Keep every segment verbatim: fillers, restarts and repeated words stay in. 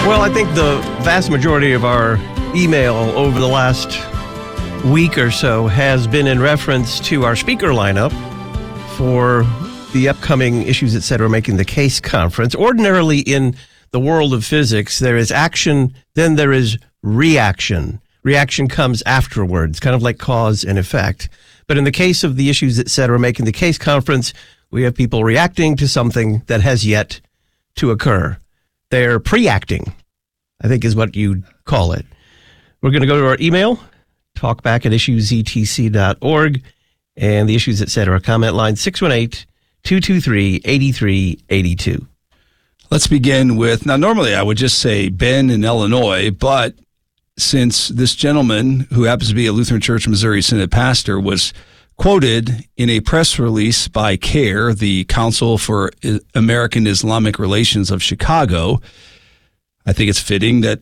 Well, I think the vast majority of our email over the last week or so has been in reference to our speaker lineup for the upcoming Issues Etc. Making the Case conference. Ordinarily in the world of physics, there is action, then there is reaction. Reaction comes afterwards, kind of like cause and effect. But in the case of the Issues Etc. Making the Case conference, we have people reacting to something that has yet to occur. They're pre-acting, I think is what you'd call it. We're going to go to our email, talkback at issues e t c dot org, and the Issues Etc. comment line six one eight, two two three, eight three eight two. Let's begin with, now normally I would just say Ben in Illinois, but since this gentleman, who happens to be a Lutheran Church Missouri Synod pastor, was quoted in a press release by CAIR, the Council for American Islamic Relations of Chicago, I think it's fitting that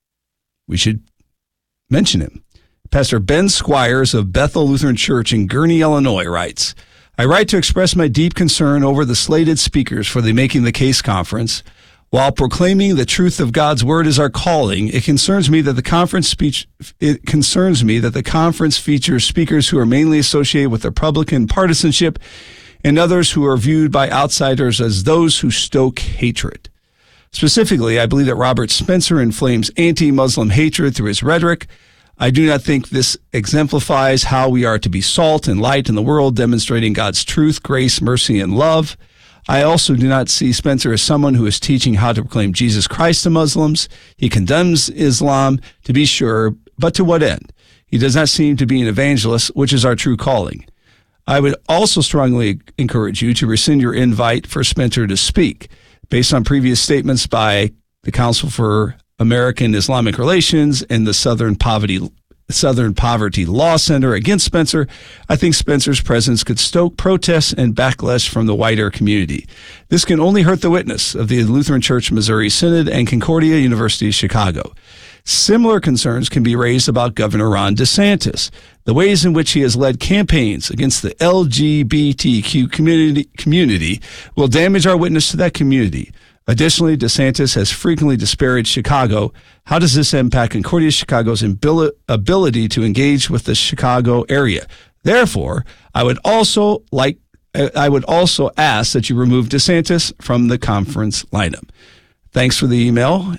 we should mention him. Pastor Ben Squires of Bethel Lutheran Church in Gurnee, Illinois writes, I write to express my deep concern over the slated speakers for the Making the Case conference. While proclaiming the truth of God's word is our calling, it concerns me that the conference speech, it concerns me that the conference features speakers who are mainly associated with Republican partisanship and others who are viewed by outsiders as those who stoke hatred. Specifically, I believe that Robert Spencer inflames anti-Muslim hatred through his rhetoric. I do not think this exemplifies how we are to be salt and light in the world, demonstrating God's truth, grace, mercy, and love. I also do not see Spencer as someone who is teaching how to proclaim Jesus Christ to Muslims. He condemns Islam, to be sure, but to what end? He does not seem to be an evangelist, which is our true calling. I would also strongly encourage you to rescind your invite for Spencer to speak. Based on previous statements by the Council for American Islamic Relations and the Southern Poverty Southern Poverty Law Center against Spencer, I think Spencer's presence could stoke protests and backlash from the wider community. This can only hurt the witness of the Lutheran Church Missouri Synod and Concordia University Chicago. Similar concerns can be raised about Governor Ron DeSantis. The ways in which he has led campaigns against the L G B T Q community, community will damage our witness to that community. Additionally, DeSantis has frequently disparaged Chicago. How does this impact Concordia Chicago's ability to engage with the Chicago area? Therefore, I would also like I would also ask that you remove DeSantis from the conference lineup. Thanks for the email,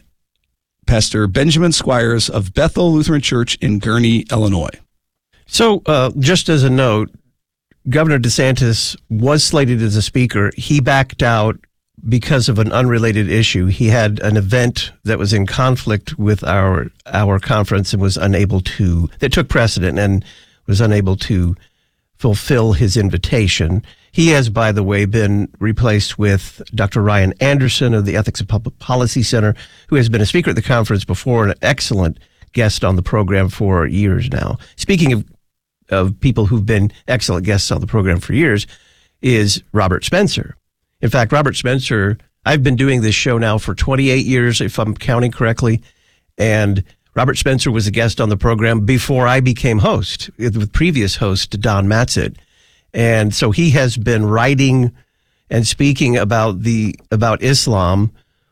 Pastor Benjamin Squires of Bethel Lutheran Church in Gurnee, Illinois. So, uh, just as a note, Governor DeSantis was slated as a speaker. He backed out because of an unrelated issue. He had an event that was in conflict with our our conference and was unable to, that took precedent and was unable to fulfill his invitation. He has, by the way, been replaced with Doctor Ryan Anderson of the Ethics and Public Policy Center, who has been a speaker at the conference before and an excellent guest on the program for years now. Speaking of, of people who've been excellent guests on the program for years, is Robert Spencer. In fact, Robert Spencer, I've been doing this show now for twenty-eight years, if I'm counting correctly, and Robert Spencer was a guest on the program before I became host, with previous host Don Matzett. And so he has been writing and speaking about the about Islam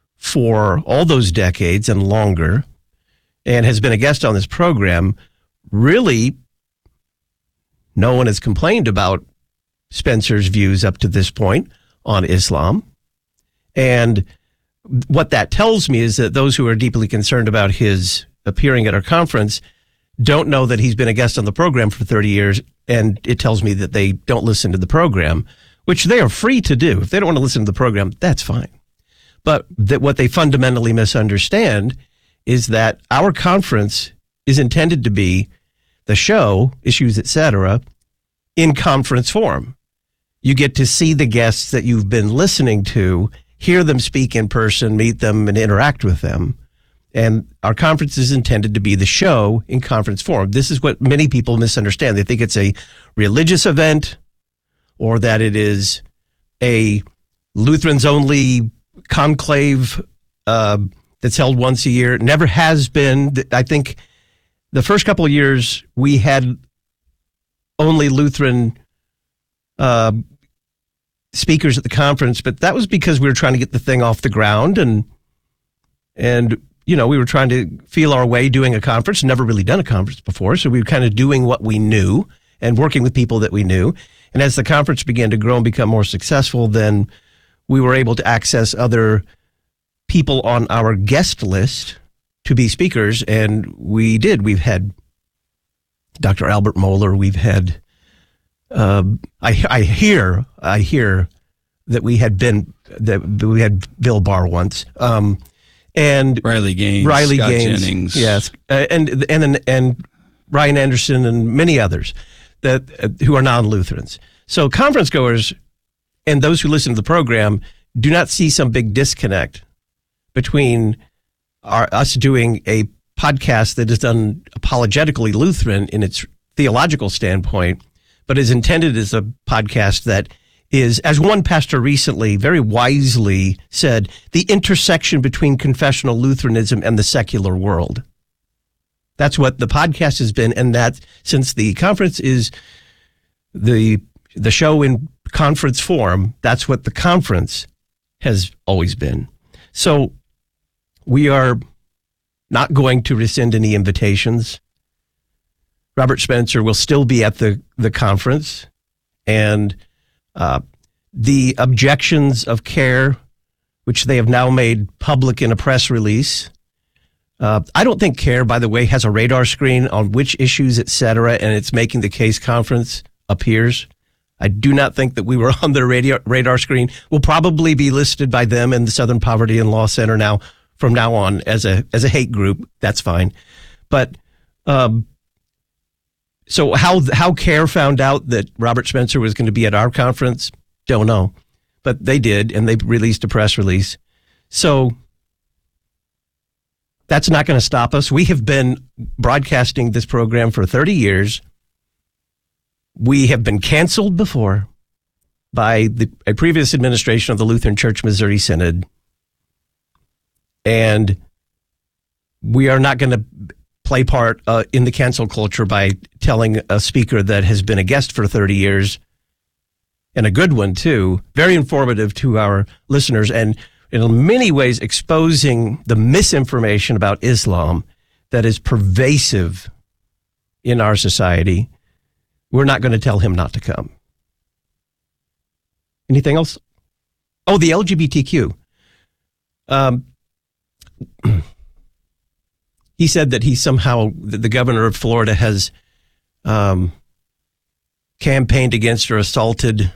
for all those decades and longer, and has been a guest on this program. Really, no one has complained about Spencer's views up to this point on Islam. And what that tells me is that those who are deeply concerned about his appearing at our conference don't know that he's been a guest on the program for thirty years, and it tells me that they don't listen to the program, which they are free to do. If they don't want to listen to the program, that's fine. But that what they fundamentally misunderstand is that our conference is intended to be the show, Issues Etc., in conference form. You get to see the guests that you've been listening to, hear them speak in person, meet them, and interact with them. And our conference is intended to be the show in conference form. This is what many people misunderstand. They think it's a religious event or that it is a Lutherans-only conclave uh, that's held once a year. It never has been. I think the first couple of years we had only Lutheran uh, speakers at the conference, but that was because we were trying to get the thing off the ground, and and you know, we were trying to feel our way doing a conference, never really done a conference before. So we were kind of doing what we knew and working with people that we knew. And as the conference began to grow and become more successful, then we were able to access other people on our guest list to be speakers. And we did. We've had Doctor Albert Mohler. We've had, uh, I, I hear, I hear that we had been, that we had Bill Barr once. Um, And Riley Gaines, Riley Scott Gaines, Jennings, yes, uh, and and and Ryan Anderson and many others that uh, who are non-Lutherans. So conference goers and those who listen to the program do not see some big disconnect between our, us doing a podcast that is done apologetically Lutheran in its theological standpoint, but is intended as a podcast that is, as one pastor recently very wisely said, the intersection between confessional Lutheranism and the secular world. That's what the podcast has been, and that since the conference is the the show in conference form, that's what the conference has always been. So we are not going to rescind any invitations. Robert Spencer will still be at the, the conference, and Uh, the objections of CARE, which they have now made public in a press release. Uh, I don't think CARE, by the way, has a radar screen on which issues, et cetera, and it's making the case conference appears. I do not think that we were on their radio, radar screen. We'll probably be listed by them and the Southern Poverty and Law Center now from now on as a as a hate group. That's fine. But um So how how CARE found out that Robert Spencer was going to be at our conference, don't know. But they did, and they released a press release. So that's not going to stop us. We have been broadcasting this program for thirty years. We have been canceled before by the a previous administration of the Lutheran Church Missouri Synod. And we are not going to play part uh, in the cancel culture by telling a speaker that has been a guest for thirty years, and a good one too, very informative to our listeners, and in many ways exposing the misinformation about Islam that is pervasive in our society. We're not going to tell him not to come. Anything else? Oh, the L G B T Q. Um, He said that he somehow, the governor of Florida has um, campaigned against or assaulted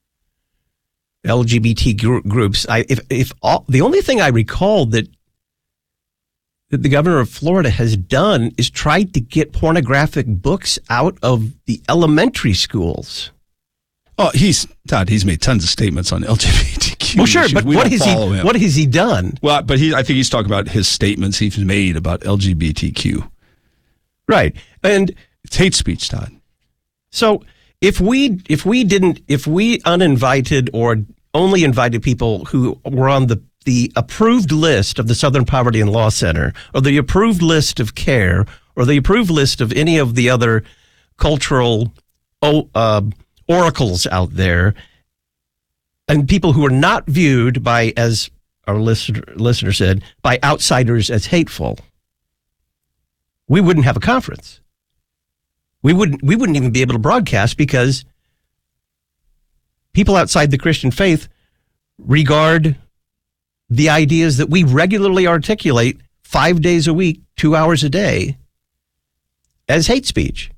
L G B T gr- groups. I, if if all, the only thing I recall that that the governor of Florida has done is tried to get pornographic books out of the elementary schools. Oh, he's Todd. He's made tons of statements on L G B T Q. Well, sure, but we what has he? him. What has he done? Well, but he, I think he's talking about his statements he's made about L G B T Q. Right, and it's hate speech, Todd. So if we if we didn't if we uninvited or only invited people who were on the the approved list of the Southern Poverty and Law Center, or the approved list of CARE, or the approved list of any of the other cultural oh, uh, oracles out there, and people who are not viewed by, as our listener, listener said, by outsiders as hateful, we wouldn't have a conference. We wouldn't we wouldn't even be able to broadcast, because people outside the Christian faith regard the ideas that we regularly articulate five days a week, two hours a day, as hate speech.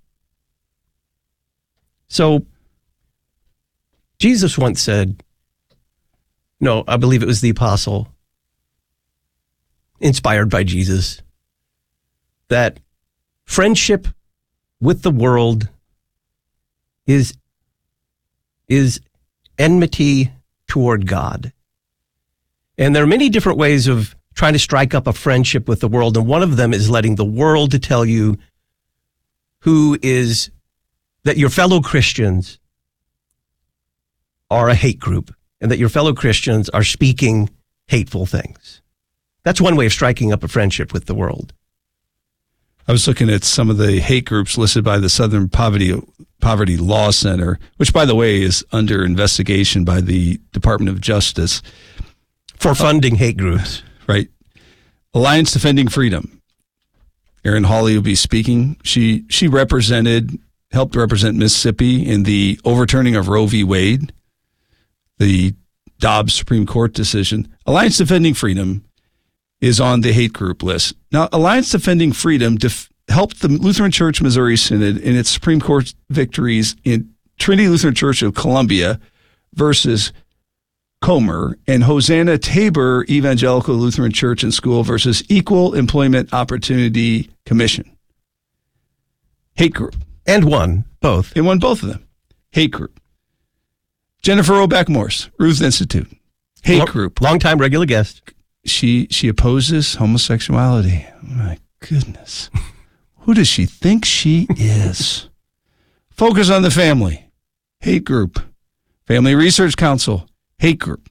So Jesus once said, no, I believe it was the apostle, inspired by Jesus, that friendship with the world is, is enmity toward God. And there are many different ways of trying to strike up a friendship with the world, and one of them is letting the world to tell you who is, that your fellow Christians are a hate group, and that your fellow Christians are speaking hateful things. That's one way of striking up a friendship with the world. I was looking at some of the hate groups listed by the Southern Poverty Poverty Law Center, which, by the way, is under investigation by the Department of Justice. For funding hate groups. Right. Alliance Defending Freedom. Erin Hawley will be speaking. She she represented, helped represent Mississippi in the overturning of Roe v. Wade, the Dobbs Supreme Court decision. Alliance Defending Freedom is on the hate group list. Now, Alliance Defending Freedom def- helped the Lutheran Church Missouri Synod in its Supreme Court victories in Trinity Lutheran Church of Columbia versus Comer and Hosanna Tabor Evangelical Lutheran Church and School versus Equal Employment Opportunity Commission. Hate group. And won both. It won both of them. Hate group. Jennifer Roback Morse, Ruth Institute. Hate Long, group. Long-time regular guest. She she opposes homosexuality. My goodness. Who does she think she is? Focus on the Family. Hate group. Family Research Council. Hate group.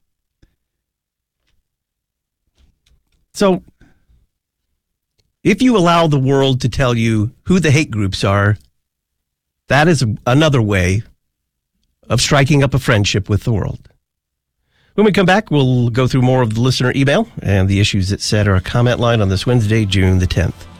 So, if you allow the world to tell you who the hate groups are, that is another way of striking up a friendship with the world. When we come back, we'll go through more of the listener email and the issues that set our comment line on this Wednesday, June the tenth.